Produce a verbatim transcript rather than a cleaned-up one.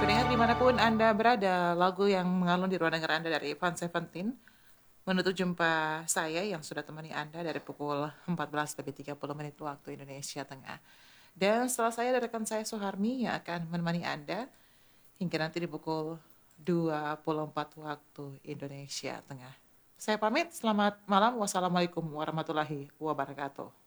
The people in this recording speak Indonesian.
Pendengar dimanapun Anda berada, lagu yang mengalun di ruang dengar Anda dari Evan Seventeen menutup jumpa saya yang sudah temani Anda dari pukul empat belas lebih tiga puluh menit waktu Indonesia Tengah. Dan setelah saya ada rekan saya Suharmi yang akan menemani Anda hingga nanti di pukul dua puluh empat waktu Indonesia Tengah. Saya pamit, selamat malam, wassalamualaikum warahmatullahi wabarakatuh.